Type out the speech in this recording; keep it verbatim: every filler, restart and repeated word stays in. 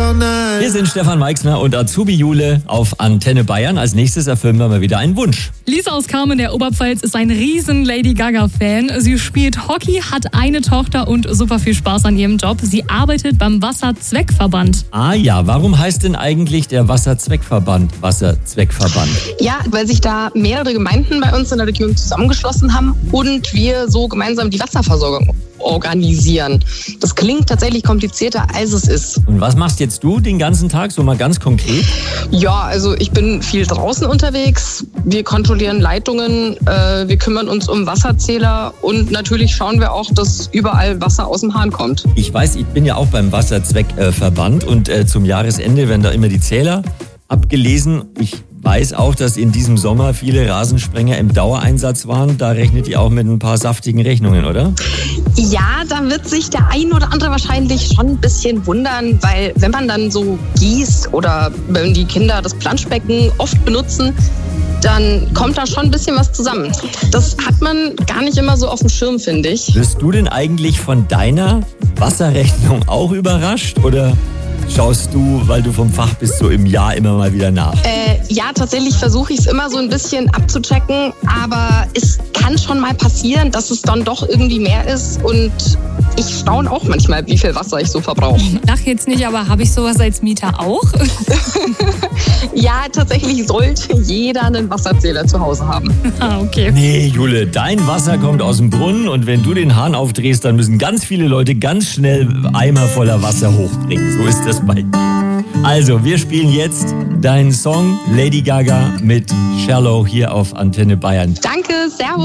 all night. Wir sind Stefan Meixner und Azubi Jule auf Antenne Bayern. Als nächstes erfüllen wir mal wieder einen Wunsch. Lisa aus Kamen, der Oberpfalz, ist ein riesen Lady Gaga-Fan. Sie spielt Hockey, hat eine Tochter und super viel Spaß an ihrem Job. Sie arbeitet beim Wasserzweckverband. Ah ja, warum heißt denn eigentlich der Wasserzweckverband Wasserzweckverband? Ja, weil sich da mehrere Gemeinden bei uns in der Region zusammengeschlossen haben und wir so gemeinsam die Wasserversorgung organisieren. Das klingt tatsächlich komplizierter, als es ist. Und was machst jetzt du den ganzen Tag, so mal ganz konkret? Ja, also ich bin viel draußen unterwegs. Wir kontrollieren Leitungen, äh, wir kümmern uns um Wasserzähler und natürlich schauen wir auch, dass überall Wasser aus dem Hahn kommt. Ich weiß, ich bin ja auch beim Wasserzweckverband und äh, zum Jahresende werden da immer die Zähler abgelesen. Ich weiß auch, dass in diesem Sommer viele Rasensprenger im Dauereinsatz waren. Da rechnet ihr auch mit ein paar saftigen Rechnungen, oder? Ja, da wird sich der ein oder andere wahrscheinlich schon ein bisschen wundern, weil wenn man dann so gießt oder wenn die Kinder das Planschbecken oft benutzen, dann kommt da schon ein bisschen was zusammen. Das hat man gar nicht immer so auf dem Schirm, finde ich. Wirst du denn eigentlich von deiner Wasserrechnung auch überrascht oder schaust du, weil du vom Fach bist, so im Jahr immer mal wieder nach? Äh, ja, tatsächlich versuche ich es immer so ein bisschen abzuchecken, aber es kann schon mal passieren, dass es dann doch irgendwie mehr ist und ich staune auch manchmal, wie viel Wasser ich so verbrauche. Lach jetzt nicht, aber habe ich sowas als Mieter auch? Ja, tatsächlich sollte jeder einen Wasserzähler zu Hause haben. Ah, okay. Nee, Jule, dein Wasser kommt aus dem Brunnen und wenn du den Hahn aufdrehst, dann müssen ganz viele Leute ganz schnell Eimer voller Wasser hochbringen. So ist das bei dir. Also, wir spielen jetzt deinen Song Lady Gaga mit Shallow hier auf Antenne Bayern. Danke, servus.